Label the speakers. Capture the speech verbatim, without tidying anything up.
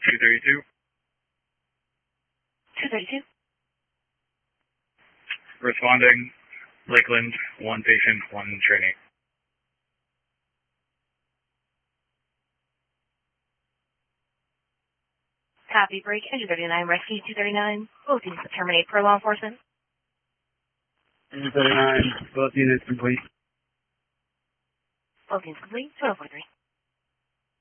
Speaker 1: two thirty-two.
Speaker 2: two thirty-two.
Speaker 1: Responding, Lakeland, one patient, one trainee.
Speaker 2: Copy, break, engine thirty-nine, rescue two thirty-nine. Both units terminate per law enforcement.
Speaker 3: Engine thirty-nine, both units complete.
Speaker 2: Both units complete, two oh four three.